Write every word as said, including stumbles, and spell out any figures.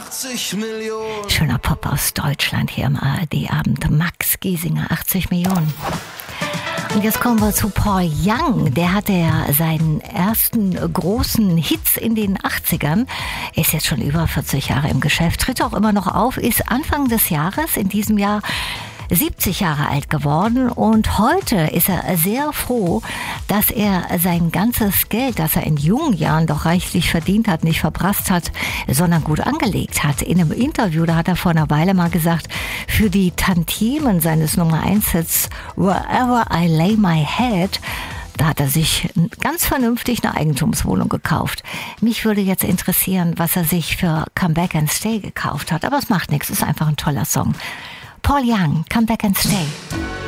achtzig Millionen. Schöner Pop aus Deutschland hier im A R D-Abend. Max Giesinger, achtzig Millionen. Und jetzt kommen wir zu Paul Young. Der hatte ja seinen ersten großen Hits in den achtzigern. Er ist jetzt schon über vierzig Jahre im Geschäft, tritt auch immer noch auf, ist Anfang des Jahres, in diesem Jahr, siebzig Jahre alt geworden, und heute ist er sehr froh, dass er sein ganzes Geld, das er in jungen Jahren doch reichlich verdient hat, nicht verprasst hat, sondern gut angelegt hat. In einem Interview, da hat er vor einer Weile mal gesagt, für die Tantiemen seines Nummer eins Hits Wherever I Lay My Head, da hat er sich ganz vernünftig eine Eigentumswohnung gekauft. Mich würde jetzt interessieren, was er sich für Come Back and Stay gekauft hat, aber es macht nichts, ist einfach ein toller Song. Paul Young, Come Back and Stay.